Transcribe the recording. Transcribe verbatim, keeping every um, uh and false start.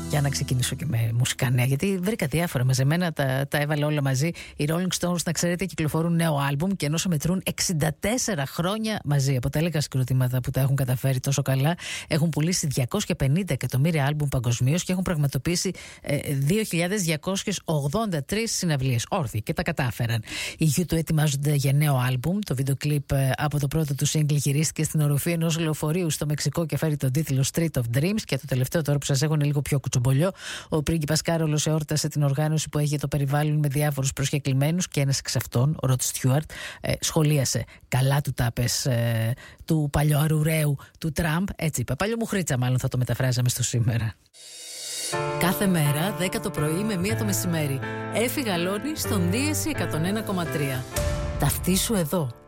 Για να ξεκινήσω και με μουσικά νέα, γιατί βρήκα διάφορα μαζεμένα, τα, τα έβαλα όλα μαζί. Οι Rolling Stones, να ξέρετε, κυκλοφορούν νέο άλμπουμ και ενώ μετρούν εξήντα τέσσερα χρόνια μαζί. Από τα λίγα συγκροτήματα που τα έχουν καταφέρει τόσο καλά, έχουν πουλήσει διακόσια πενήντα εκατομμύρια άλμπουμ παγκοσμίως και έχουν πραγματοποιήσει ε, δύο χιλιάδες διακόσιες ογδόντα τρεις συναυλίες. Όρθιοι και τα κατάφεραν. Οι γιου του ετοιμάζονται για νέο άλμπουμ. Το βίντεο κλιπ ε, από το πρώτο του single γυρίστηκε στην οροφή ενός λεωφορείου στο Μεξικό και φέρει τον τίτλο Street of Dreams. Και το τελευταίο τώρα που σας έχω είναι λίγο πιο κουτσομπολιό. Ο πρίγκιπας Κάρολος εόρτασε την οργάνωση που έχει για το περιβάλλον με διάφορους προσκεκλημένους και ένας εξ αυτών, ο Ροτ Στιούαρτ, ε, σχολίασε. Καλά του τάπες ε, του παλιοαρουραίου του Τραμπ. Έτσι είπε. Παλιό μου χρήτσα, μάλλον θα το μεταφράζαμε στο σήμερα. Κάθε μέρα, δέκα το πρωί με μία το μεσημέρι. Έφυγα Λόνι στον Δίεση εκατόν ένα κόμμα τρία. Ταυτίσου εδώ.